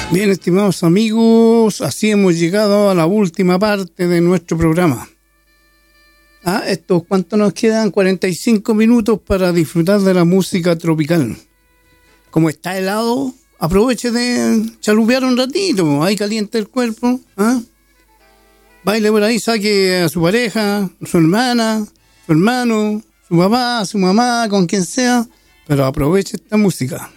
Bien, estimados amigos, así hemos llegado a la última parte de nuestro programa. ¿Cuánto nos quedan? 45 minutos para disfrutar de la música tropical. Como está helado, aproveche de chalupear un ratito, ahí caliente el cuerpo. Baile por ahí, saque a su pareja, su hermana, su hermano, su papá, su mamá, con quien sea, pero aproveche esta música.